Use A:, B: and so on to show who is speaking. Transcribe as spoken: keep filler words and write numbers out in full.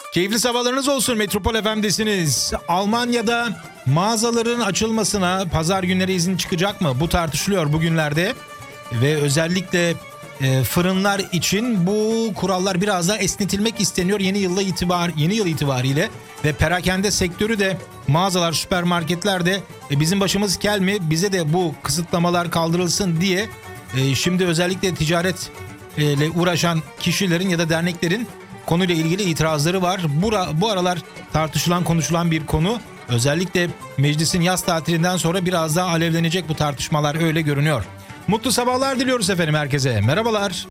A: Keyifli sabahlarınız olsun. Metropol F M'desiniz. Almanya'da mağazaların açılmasına pazar günleri izin çıkacak mı? Bu tartışılıyor bugünlerde. Ve özellikle e, fırınlar için bu kurallar biraz daha esnetilmek isteniyor yeni yılla itibar yeni yıl itibariyle. Ve perakende sektörü de mağazalar, süpermarketler de e, bizim başımız kel mi? Bize de bu kısıtlamalar kaldırılsın diye e, şimdi özellikle ticaret ile uğraşan kişilerin ya da derneklerin konuyla ilgili itirazları var. Bura, bu aralar tartışılan, konuşulan bir konu. Özellikle meclisin yaz tatilinden sonra biraz daha alevlenecek bu tartışmalar, öyle görünüyor. Mutlu sabahlar diliyoruz efendim herkese. Merhabalar.